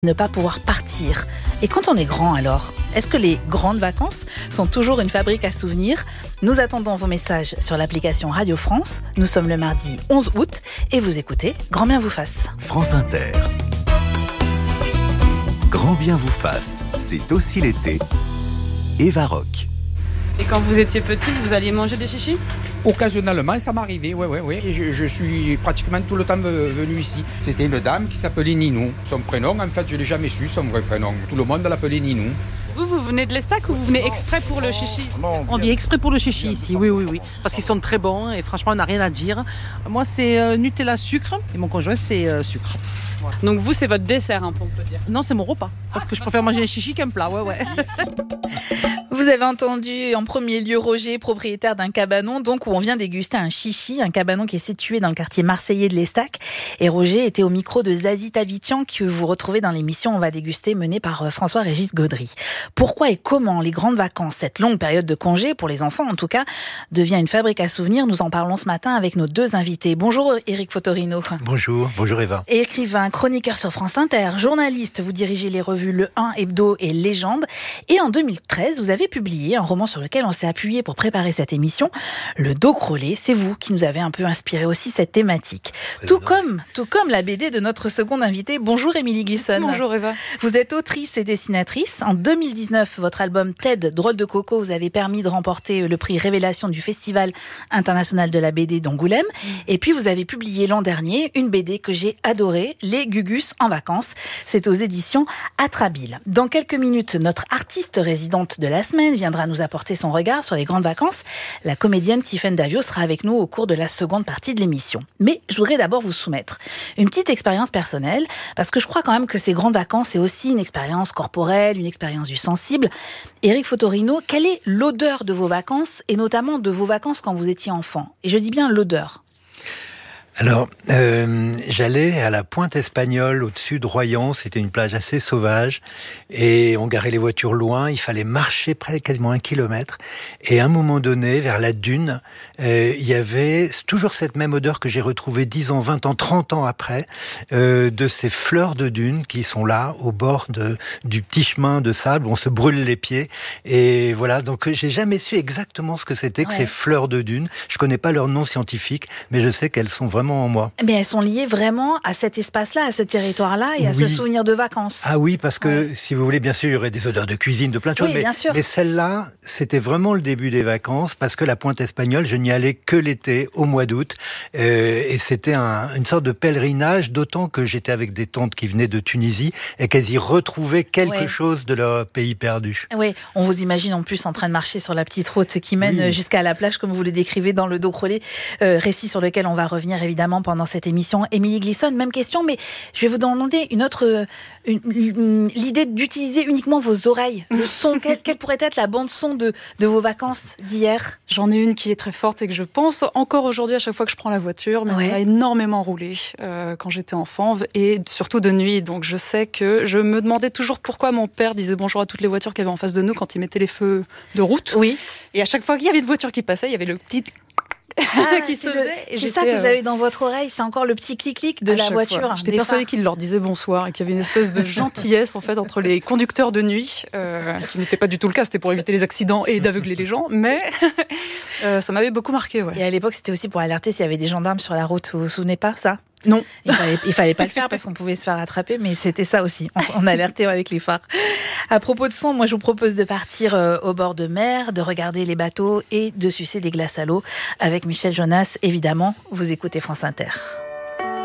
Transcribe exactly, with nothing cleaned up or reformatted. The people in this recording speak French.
Ne pas pouvoir partir. Et quand on est grand alors, est-ce que les grandes vacances sont toujours une fabrique à souvenirs ? Nous attendons vos messages sur l'application Radio France. Nous sommes le mardi onze août et vous écoutez Grand bien vous fasse. France Inter. Grand bien vous fasse, c'est aussi l'été. Eva Rock. Et quand vous étiez petite, vous alliez manger des chichis ? Occasionnellement, ça m'arrivait, oui, oui, oui. Et je, je suis pratiquement tout le temps venu ici. C'était une dame qui s'appelait Ninou. Son prénom, en fait, je ne l'ai jamais su, son vrai prénom. Tout le monde l'appelait Ninou. Vous, vous venez de l'Estac ou vous venez exprès pour le chichi ? Non, On vient exprès pour le chichi ici, oui, oui, oui. Parce qu'ils sont très bons et franchement, on n'a rien à dire. Moi, c'est euh, Nutella sucre et mon conjoint, c'est euh, sucre. Voilà. Donc vous, c'est votre dessert, un peu, on peut dire. Non, c'est mon repas. Parce que je préfère manger un chichi qu'un plat, ouais, ouais. Vous avez entendu en premier lieu Roger, propriétaire d'un cabanon, donc où on vient déguster un chichi, un cabanon qui est situé dans le quartier marseillais de l'Estac. Et Roger était au micro de Zazie Tavitian, que vous retrouvez dans l'émission On va déguster, menée par François-Régis Gaudry. Pourquoi et comment les grandes vacances, cette longue période de congé, pour les enfants en tout cas, devient une fabrique à souvenirs ? Nous en parlons ce matin avec nos deux invités. Bonjour Éric Fotorino. Bonjour, bonjour Eva. Écrivain, chroniqueur sur France Inter, journaliste, vous dirigez les revues Le un, Hebdo et Légende. Et en deux mille treize, vous avez publié un roman sur lequel on s'est appuyé pour préparer cette émission, Le dos crôlé. C'est vous qui nous avez un peu inspiré aussi cette thématique. Tout comme, tout comme la B D de notre seconde invitée. Bonjour Émilie Glisson. Bonjour Eva. Vous êtes autrice et dessinatrice. En deux mille dix-neuf, votre album Ted, Drôle de Coco, vous avez permis de remporter le prix Révélation du Festival international de la B D d'Angoulême. Mmh. Et puis vous avez publié l'an dernier une B D que j'ai adorée, Les Gugus en vacances. C'est aux éditions Atrabile. Dans quelques minutes, notre artiste résidente de la semaine viendra nous apporter son regard sur les grandes vacances. La comédienne Tiffaine Davio sera avec nous au cours de la seconde partie de l'émission. Mais je voudrais d'abord vous soumettre une petite expérience personnelle, parce que je crois quand même que ces grandes vacances, c'est aussi une expérience corporelle, une expérience du sensible. Éric Fotorino, quelle est l'odeur de vos vacances, et notamment de vos vacances quand vous étiez enfant ? Et je dis bien l'odeur. Alors, euh, j'allais à la Pointe Espagnole, au-dessus de Royan. C'était une plage assez sauvage. Et on garait les voitures loin. Il fallait marcher près de quasiment un kilomètre. Et à un moment donné, vers la dune, euh, il y avait toujours cette même odeur que j'ai retrouvée dix ans, vingt ans, trente ans après, euh, de ces fleurs de dune qui sont là, au bord de, du petit chemin de sable où on se brûle les pieds. Et voilà, donc j'ai jamais su exactement ce que c'était que ouais. ces fleurs de dune. Je connais pas leur nom scientifique, mais je sais qu'elles sont vraiment en moi. Mais elles sont liées vraiment à cet espace-là, à ce territoire-là et à oui. ce souvenir de vacances. Ah oui, parce que ouais. si vous voulez, bien sûr, il y aurait des odeurs de cuisine, de plein de choses. Oui, mais, bien sûr. mais celle-là, c'était vraiment le début des vacances parce que la Pointe Espagnole, je n'y allais que l'été, au mois d'août. Euh, et c'était un, une sorte de pèlerinage, d'autant que j'étais avec des tantes qui venaient de Tunisie et qu'elles y retrouvaient quelque ouais. chose de leur pays perdu. Oui, on vous imagine en plus en train de marcher sur la petite route qui mène oui. jusqu'à la plage, comme vous le décrivez dans Le dos crôlé, euh, récit sur lequel on va revenir évidemment pendant cette émission. Émilie Glisson, même question, mais je vais vous demander une autre, une, une, l'idée d'utiliser uniquement vos oreilles, le son. quelle, quelle pourrait être la bande son de, de vos vacances d'hier ? J'en ai une qui est très forte et que je pense encore aujourd'hui à chaque fois que je prends la voiture, mais ouais. on a énormément roulé euh, quand j'étais enfant et surtout de nuit. Donc je sais que je me demandais toujours pourquoi mon père disait bonjour à toutes les voitures qu'il y avait en face de nous quand il mettait les feux de route. Oui. Et à chaque fois qu'il y avait une voiture qui passait, il y avait le petit Ah, qui c'est se le, faisait, et c'est ça que vous euh... avez dans votre oreille, c'est encore le petit clic-clic de à la voiture. Fois. J'étais persuadée qu'il leur disait bonsoir et qu'il y avait une espèce de gentillesse en fait entre les conducteurs de nuit, euh, qui n'était pas du tout le cas, c'était pour éviter les accidents et d'aveugler les gens, mais euh, ça m'avait beaucoup marqué. Ouais. Et à l'époque, c'était aussi pour alerter s'il y avait des gendarmes sur la route, vous vous souvenez pas ça ? Non. Il fallait, il fallait pas le faire parce qu'on pouvait se faire attraper, mais c'était ça aussi. On, on alertait avec les phares. À propos de son, moi je vous propose de partir euh, au bord de mer, de regarder les bateaux et de sucer des glaces à l'eau avec Michel Jonas, évidemment. Vous écoutez France Inter.